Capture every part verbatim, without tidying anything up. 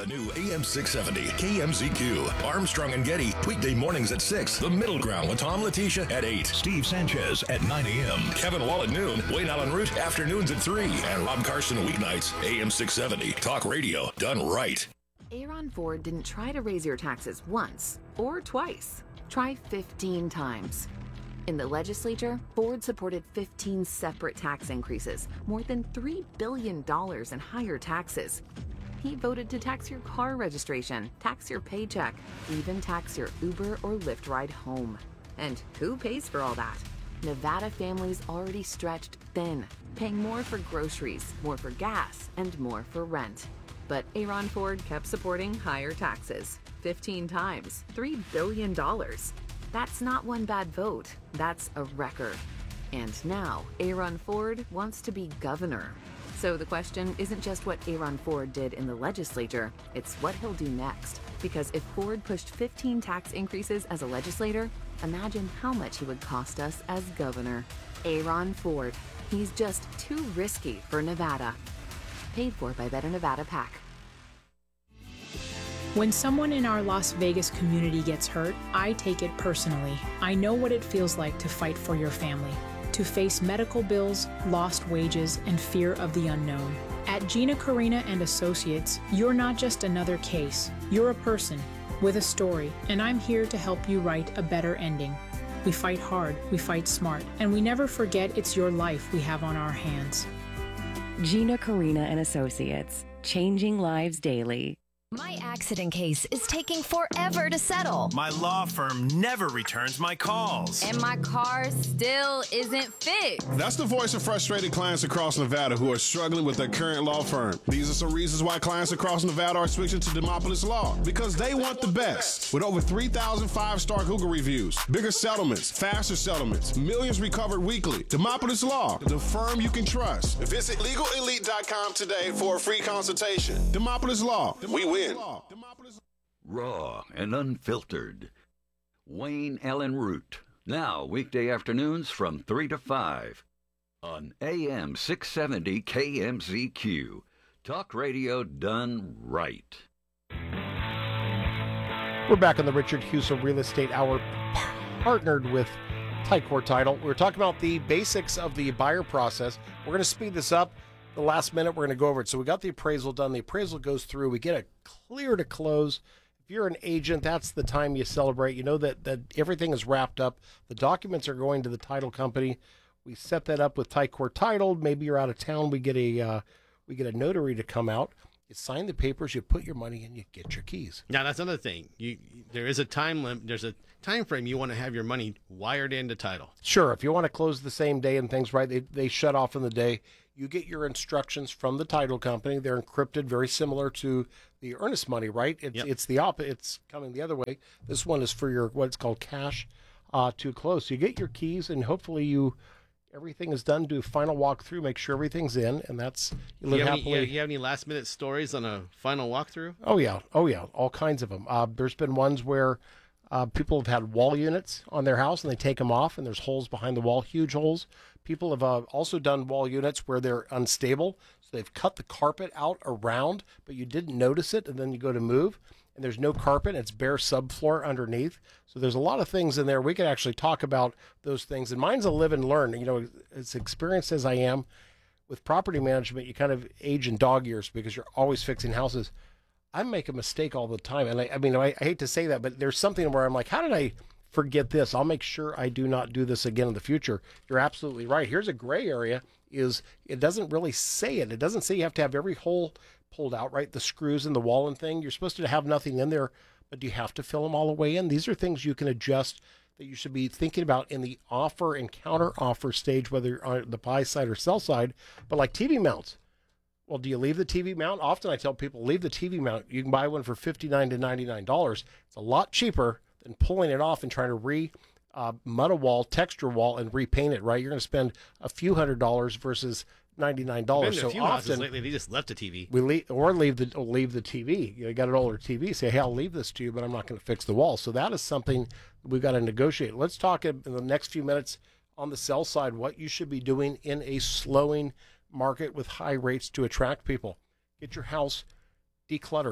The new A M six seventy K M Z Q. Armstrong and Getty, weekday mornings at six. The Middle Ground with Tom Letitia at eight. Steve Sanchez at nine a.m. Kevin Wall at noon. Wayne Allen Root afternoons at three. And Rob Carson weeknights. A M six seventy. Talk radio done right. Aaron Ford didn't try to raise your taxes once or twice. Try fifteen times. In the legislature, Ford supported fifteen separate tax increases, more than three billion dollars in higher taxes. He voted to tax your car registration, tax your paycheck, even tax your Uber or Lyft ride home. And who pays for all that? Nevada families already stretched thin, paying more for groceries, more for gas, and more for rent. But Aaron Ford kept supporting higher taxes, fifteen times, three billion dollars. That's not one bad vote, that's a record. And now, Aaron Ford wants to be governor. So the question isn't just what Aaron Ford did in the legislature, it's what he'll do next. Because if Ford pushed fifteen tax increases as a legislator, imagine how much he would cost us as governor. Aaron Ford. He's just too risky for Nevada. Paid for by Better Nevada PAC. When someone in our Las Vegas community gets hurt, I take it personally. I know what it feels like to fight for your family, to face medical bills, lost wages, and fear of the unknown. At Gina Carina and Associates, you're not just another case. You're a person with a story, and I'm here to help you write a better ending. We fight hard, we fight smart, and we never forget it's your life we have on our hands. Gina Carina and Associates, changing lives daily. My accident case is taking forever to settle. My law firm never returns my calls. And my car still isn't fixed. That's the voice of frustrated clients across Nevada who are struggling with their current law firm. These are some reasons why clients across Nevada are switching to Demopolis Law. Because they want the best. With over three thousand five-star Google reviews, bigger settlements, faster settlements, millions recovered weekly. Demopolis Law, the firm you can trust. Visit legal elite dot com today for a free consultation. Demopolis Law, we win. Raw and unfiltered. Wayne Allen Root. Now, weekday afternoons from three to five on A M six seventy K M Z Q. Talk radio done right. We're back on the Richard Huso Real Estate Hour, partnered with Tycor Title. We're talking about the basics of the buyer process. We're going to speed this up. The last minute, we're going to go over it. So we got the appraisal done. The appraisal goes through. We get a clear to close. If you're an agent, that's the time you celebrate. You know that, that everything is wrapped up. The documents are going to the title company. We set that up with Tycor Title. Maybe you're out of town. We get a uh, we get a notary to come out. You sign the papers. You put your money in. You get your keys. Now that's another thing. You there is a time limit. There's a time frame. You want to have your money wired into title. Sure. If you want to close the same day and things right, they they shut off in the day. You get your instructions from the title company. They're encrypted, very similar to the earnest money, right? It's yep. it's the op. It's coming the other way. This one is for your what's called cash uh, to close. So you get your keys, and hopefully you everything is done. Do a final walkthrough, make sure everything's in, and that's you live you have happily. Any, you have any last minute stories on a final walkthrough? Oh yeah, oh yeah, all kinds of them. Uh, there's been ones where uh, people have had wall units on their house, and they take them off, and there's holes behind the wall, huge holes. People have uh, also done wall units where they're unstable, so they've cut the carpet out around, but you didn't notice it, and then you go to move, and there's no carpet, it's bare subfloor underneath. So there's a lot of things in there. We could actually talk about those things, and mine's a live and learn. You know, as experienced as I am with property management, you kind of age in dog years because you're always fixing houses. I make a mistake all the time, and I, I mean, I, I hate to say that, but there's something where I'm like, how did I forget this? I'll make sure I do not do this again in the future. You're absolutely right. Here's a gray area is it doesn't really say it. It doesn't say you have to have every hole pulled out, right? The screws in the wall and thing. You're supposed to have nothing in there, but do you have to fill them all the way in? These are things you can adjust that you should be thinking about in the offer and counter offer stage, whether you're on the buy side or sell side. But like T V mounts, well, do you leave the T V mount? Often I tell people, leave the T V mount. You can buy one for fifty-nine to ninety-nine dollars. It's a lot cheaper than pulling it off and trying to re uh, mud a wall, texture wall, and repaint it, right? You're going to spend a few hundred dollars versus ninety-nine dollars. So a few often lately, they just left the T V. We leave, or leave the or leave the T V. You got an older T V. Say, hey, I'll leave this to you, but I'm not going to fix the wall. So that is something we've got to negotiate. Let's talk in the next few minutes on the sell side what you should be doing in a slowing market with high rates to attract people. Get your house decluttered.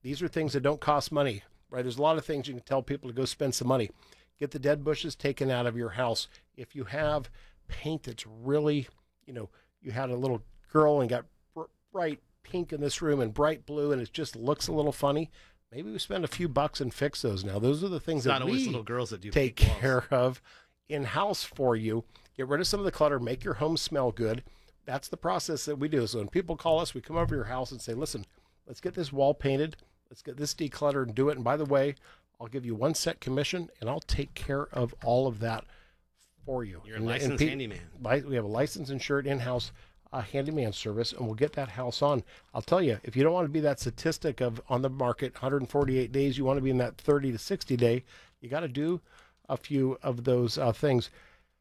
These are things that don't cost money, right? There's a lot of things you can tell people to go spend some money. Get the dead bushes taken out of your house. If you have paint that's really, you know, you had a little girl and got br- bright pink in this room and bright blue, and it just looks a little funny, maybe we spend a few bucks and fix those. Now, those are the things It's that not always we little girls that do take pink walls. care of in-house for you. Get rid of some of the clutter, make your home smell good. That's the process that we do. So when people call us, we come over to your house and say, listen, let's get this wall painted. Let's get this decluttered and do it. And by the way, I'll give you one set commission, and I'll take care of all of that for you. You're a and, licensed and pe- handyman. Li- we have a licensed, insured, in-house uh, handyman service, and we'll get that house on. I'll tell you, if you don't want to be that statistic of on the market one hundred forty-eight days, you want to be in that thirty to sixty day, you got to do a few of those uh, things.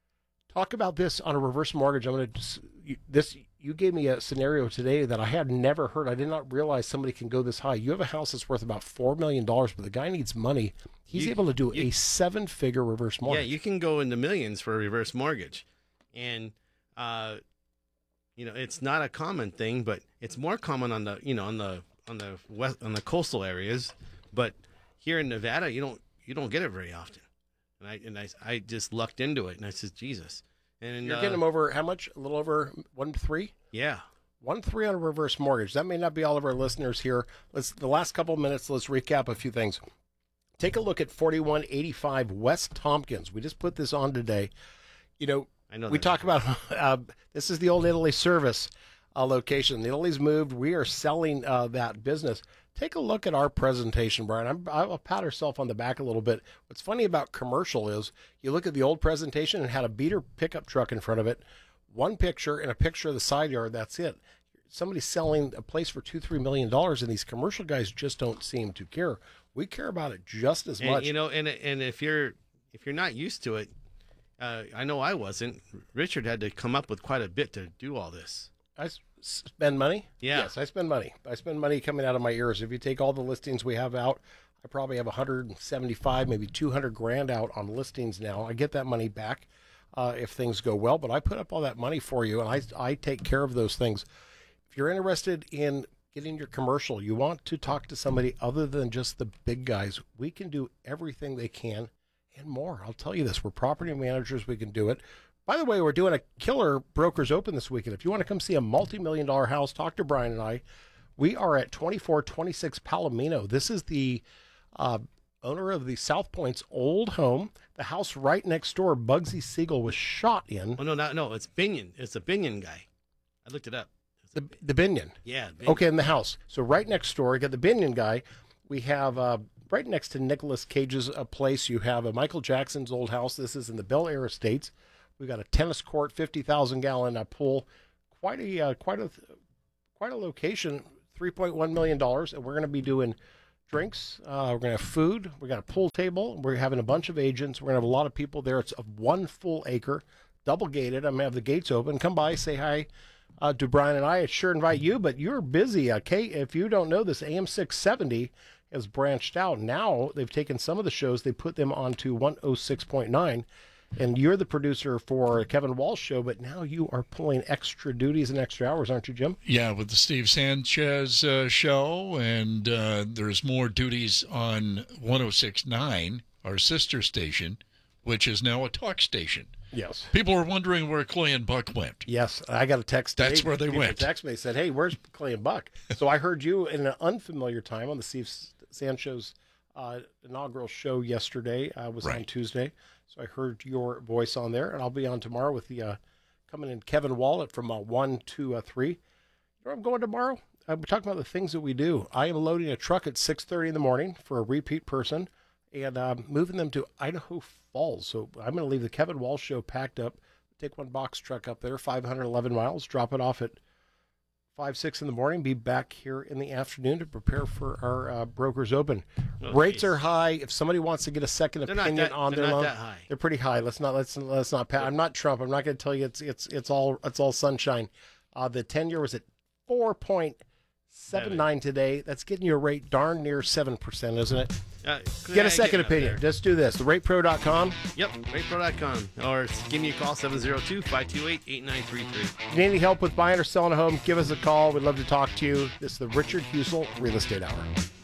Talk about this on a reverse mortgage. I'm going to this. You gave me a scenario today that I had never heard. I did not realize somebody can go this high. You have a house that's worth about four million dollars, but the guy needs money. He's You- able to do you- a seven-figure reverse mortgage. Yeah, you can go into millions for a reverse mortgage, and uh, you know it's not a common thing, but it's more common on the you know on the on the west on the coastal areas. But here in Nevada, you don't you don't get it very often. And I and I, I just lucked into it, and I said, Jesus. And You're uh, getting them over how much? A little over one three. Yeah. One three on a reverse mortgage. That may not be all of our listeners here. Let's the last couple of minutes. Let's recap a few things. Take a look at forty-one eighty-five West Tompkins. We just put this on today. You know, I know we that. talk about uh, this is the old Italy service uh, location. The Italy's moved. We are selling uh, that business. Take a look at our presentation, Brian. I'm, I'll pat ourselves on the back a little bit. What's funny about commercial is you look at the old presentation and had a beater pickup truck in front of it, one picture and a picture of the side yard. That's it. Somebody's selling a place for two, three million dollars, and these commercial guys just don't seem to care. We care about it just as And, much. you know, and and if you're if you're not used to it, uh, I know I wasn't. Richard had to come up with quite a bit to do all this. I s- spend money. Yeah. Yes, I spend money. I spend money coming out of my ears. If you take all the listings we have out, I probably have one hundred seventy-five, maybe two hundred grand out on listings now. I get that money back uh, if things go well, but I put up all that money for you, and I I take care of those things. If you're interested in getting your commercial, you want to talk to somebody other than just the big guys, we can do everything they can and more. I'll tell you this, we're property managers, we can do it. By the way, we're doing a killer Brokers Open this weekend. If you want to come see a multi-million dollar house, talk to Brian and I. We are at twenty-four twenty-six Palomino. This is the uh, owner of the South Point's old home. The house right next door, Bugsy Siegel was shot in. Oh no, no, no! It's Binion. It's a Binion guy. I looked it up. The, the Binion. Yeah. Binion. Okay, in the house. So right next door, you got the Binion guy. We have uh, right next to Nicolas Cage's uh, place, you have a Michael Jackson's old house. This is in the Bel Air Estates. We've got a tennis court, fifty thousand gallon uh, pool. Quite a uh, quite a quite a location. three point one million dollars, and we're going to be doing drinks. Uh, we're going to have food. We're going to pool table. We're having a bunch of agents. We're going to have a lot of people there. It's of one full acre, double gated. I'm going to have the gates open. Come by, say hi uh, to Brian and I. I'd sure invite you, but you're busy. Uh, Kate, if you don't know this, A M six seventy has branched out. Now they've taken some of the shows, they put them onto one oh six point nine. And you're the producer for Kevin Walsh show, but now you are pulling extra duties and extra hours, aren't you, Jim? Yeah, with the Steve Sanchez uh, show, and uh, there's more duties on one oh six point nine, our sister station, which is now a talk station. Yes. People are wondering where Clay and Buck went. Yes, I got a text. That's today. where they People went. Text me, they said, "Hey, where's Clay and Buck?" So I heard you in an unfamiliar time on the Steve Sanchez uh, inaugural show yesterday. I was Right. on Tuesday. So I heard your voice on there, and I'll be on tomorrow with the uh, coming in Kevin Wallet from uh, one to uh, three. You know where I'm going tomorrow? Uh, we're talking about the things that we do. I am loading a truck at six thirty in the morning for a repeat person and uh, moving them to Idaho Falls. So I'm going to leave the Kevin Walsh show packed up, take one box truck up there, five hundred eleven miles, drop it off at five, six in the morning, be back here in the afternoon to prepare for our uh, Brokers Open. Oh, Rates geez. are high. If somebody wants to get a second They're not opinion that- on they're their not loan, that high. they're pretty high. Let's not let's let's not. Pa- I'm not Trump. I'm not going to tell you it's it's it's all it's all sunshine. Uh, the ten year was at four point seven nine today. That's getting you a rate darn near seven percent, isn't it? Uh, Get yeah, a second getting up opinion. there. Just do this. the rate pro dot com. Yep, rate pro dot com. Or give me a call, seven oh two, five two eight, eight nine three three. If you need any help with buying or selling a home, give us a call. We'd love to talk to you. This is the Richard Husel Real Estate Hour.